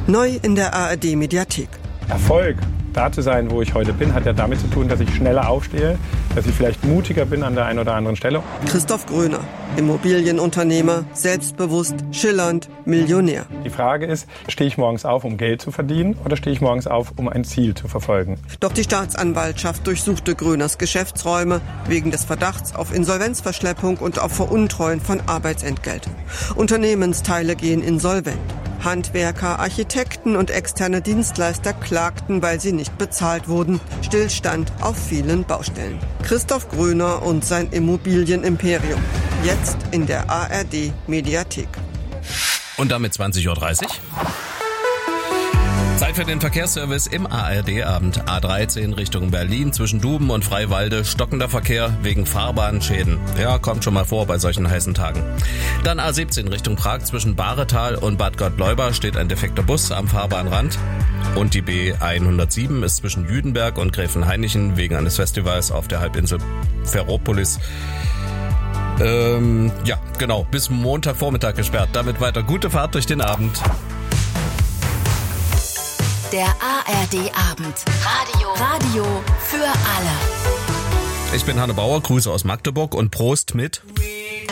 Neu in der ARD-Mediathek. Erfolg, da zu sein, wo ich heute bin, hat ja damit zu tun, dass ich schneller aufstehe, dass ich vielleicht mutiger bin an der einen oder anderen Stelle. Christoph Gröner, Immobilienunternehmer, selbstbewusst, schillernd, Millionär. Die Frage ist, stehe ich morgens auf, um Geld zu verdienen, oder stehe ich morgens auf, um ein Ziel zu verfolgen? Doch die Staatsanwaltschaft durchsuchte Gröners Geschäftsräume wegen des Verdachts auf Insolvenzverschleppung und auf Veruntreuen von Arbeitsentgelt. Unternehmensteile gehen insolvent. Handwerker, Architekten und externe Dienstleister klagten, weil sie nicht bezahlt wurden. Stillstand auf vielen Baustellen. Christoph Gröner und sein Immobilienimperium. Jetzt in der ARD-Mediathek. Und damit 20:30 Uhr. Zeit für den Verkehrsservice im ARD-Abend. A13 Richtung Berlin zwischen Duben und Freiwalde. Stockender Verkehr wegen Fahrbahnschäden. Ja, kommt schon mal vor bei solchen heißen Tagen. Dann A17 Richtung Prag zwischen Bahretal und Bad Gottleuba steht ein defekter Bus am Fahrbahnrand. Und die B107 ist zwischen Jüdenberg und Gräfenhainichen wegen eines Festivals auf der Halbinsel Ferropolis. Bis Montagvormittag gesperrt. Damit weiter gute Fahrt durch den Abend. Der ARD-Abend. Radio für alle. Ich bin Hanne Bauer, Grüße aus Magdeburg und Prost mit...